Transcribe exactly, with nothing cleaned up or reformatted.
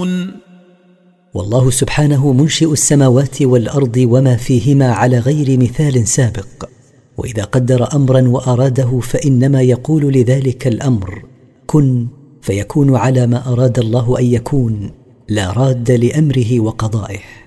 يعملون. والله سبحانه منشئ السماوات والأرض وما فيهما على غير مثال سابق، وإذا قدر أمرا وأراده فإنما يقول لذلك الأمر كن فيكون على ما أراد الله أن يكون، لا راد لأمره وقضائه.